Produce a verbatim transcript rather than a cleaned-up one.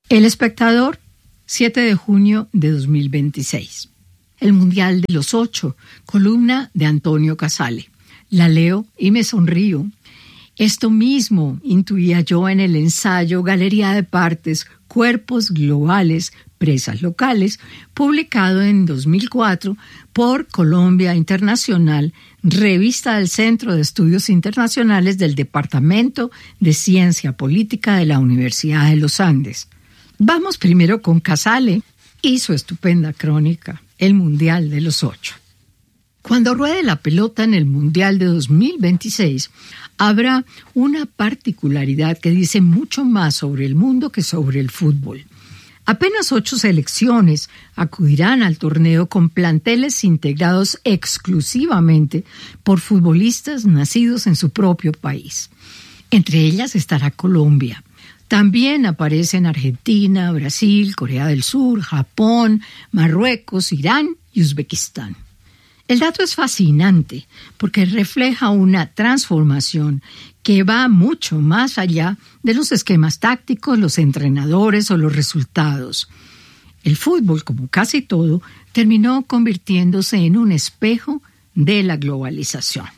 El Espectador, siete de junio de dos mil veintiséis. El Mundial de los Ocho, columna de Antonio Casale. La leo y me sonrío. Esto mismo intuía yo en el ensayo Galería de Partes, Cuerpos Globales, Presas Locales, publicado en dos mil cuatro por Colombia Internacional, revista del Centro de Estudios Internacionales del Departamento de Ciencia Política de la Universidad de los Andes. Vamos primero con Casale y su estupenda crónica, El Mundial de los Ocho. Cuando ruede la pelota en el Mundial de dos mil veintiséis, habrá una particularidad que dice mucho más sobre el mundo que sobre el fútbol. Apenas ocho selecciones acudirán al torneo con planteles integrados exclusivamente por futbolistas nacidos en su propio país. Entre ellas estará Colombia. También aparecen Argentina, Brasil, Corea del Sur, Japón, Marruecos, Irán y Uzbekistán. El dato es fascinante porque refleja una transformación que va mucho más allá de los esquemas tácticos, los entrenadores o los resultados. El fútbol, como casi todo, terminó convirtiéndose en un espejo de la globalización.